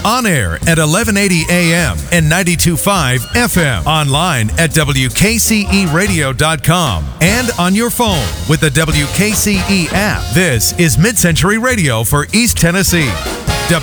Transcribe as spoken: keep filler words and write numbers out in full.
On air at eleven eighty A M and ninety-two point five F M. Online at W K C E radio dot com and on your phone with the W K C E app. This is Mid-Century Radio for East Tennessee.